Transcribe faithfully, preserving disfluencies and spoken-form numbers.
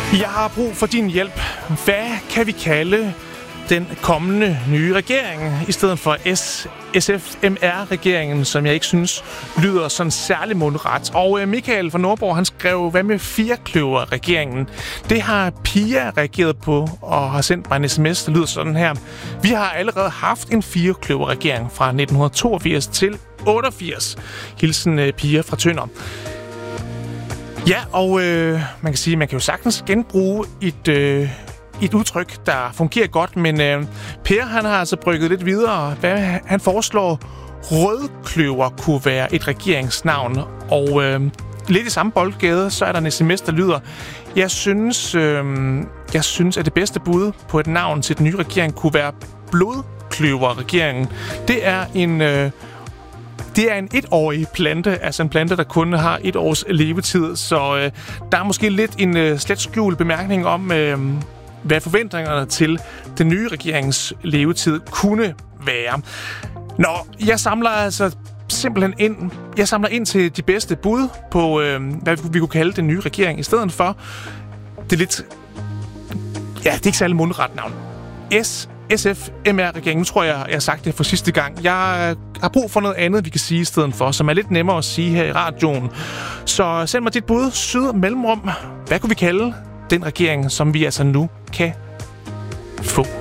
Jeg har brug for din hjælp. Hvad kan vi kalde den kommende nye regering, i stedet for S F M R-regeringen, som jeg ikke synes lyder sådan særlig mundret. Og Michael fra Nordborg, han skrev, hvad med firekløver-regeringen? Det har Pia reageret på og har sendt mig en sms, der lyder sådan her. Vi har allerede haft en firekløver-regering fra nitten toogfirs til otteogfirs. Hilsen Pia fra Tønder. Ja, og øh, man kan sige, man kan jo sagtens genbruge et... Øh, Et udtryk, der fungerer godt, men øh, Per, han har altså brygget lidt videre. Hvad, han foreslår, rødkløver kunne være et regeringsnavn. Og øh, lidt i samme boldgade, så er der en sms, der lyder, jeg synes, øh, jeg synes, at det bedste bud på et navn til den nye regering kunne være blodkløver-regeringen. Det er en... Øh, Det er en etårig plante, altså en plante, der kun har et års levetid, så øh, der er måske lidt en øh, slet skjult bemærkning om, øh, hvad forventningerne til den nye regerings levetid kunne være. Nå, jeg samler altså simpelthen ind, jeg samler ind til de bedste bud på, øh, hvad vi kunne kalde den nye regering, i stedet for det lidt, ja, det er ikke særlig mundret navn. S S F M R-regeringen. Nu tror jeg, jeg har sagt det for sidste gang. Jeg har brug for noget andet, vi kan sige i stedet for, som er lidt nemmere at sige her i radioen. Så send mig dit bud, syd mellemrum. Hvad kunne vi kalde den regering, som vi altså nu kan få?